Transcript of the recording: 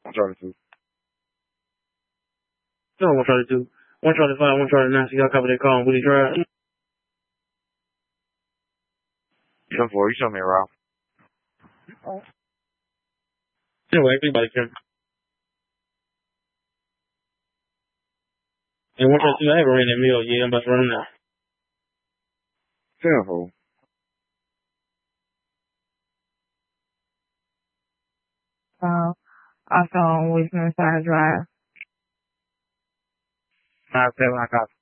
132. No, 132. 135, 139, so y'all cover that call on Woody Drive. 10-4, you show me around. Anyway, everybody can. And 132, I haven't ran that mill yet. I'm about to run them now. 10-4. Also on Wisconsin Side Drive. 5-7, I got